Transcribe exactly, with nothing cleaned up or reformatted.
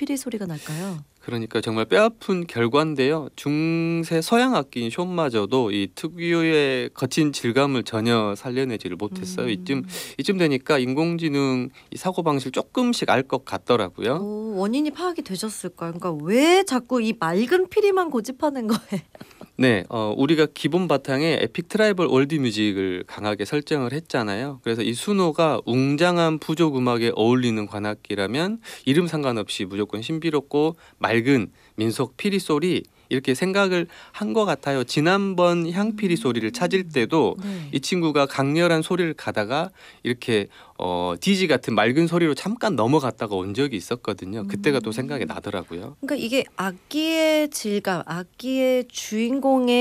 피리 소리가 날까요? 그러니까 정말 뼈아픈 결과인데요. 중세 서양 악기인 숀마저도 이 특유의 거친 질감을 전혀 살려내지를 못했어요. 음. 이쯤 이쯤 되니까 인공지능 이 사고 방식을 조금씩 알 것 같더라고요. 오, 원인이 파악이 되셨을까요? 그러니까 왜 자꾸 이 맑은 피리만 고집하는 거예요? 네, 어, 우리가 기본 바탕에 에픽 트라이벌 월드 뮤직을 강하게 설정을 했잖아요. 그래서 이 순호가 웅장한 부족 음악에 어울리는 관악기라면 이름 상관없이 무조건 신비롭고 맑은 민속 피리 소리 이렇게 생각을 한 것 같아요. 지난번 향피리 소리를 찾을 때도 네. 이 친구가 강렬한 소리를 가다가 이렇게 어, 디지 같은 맑은 소리로 잠깐 넘어갔다가 온 적이 있었거든요. 그때가 또 생각이 나더라고요. 그러니까 이게 악기의 질감, 악기의 주인공의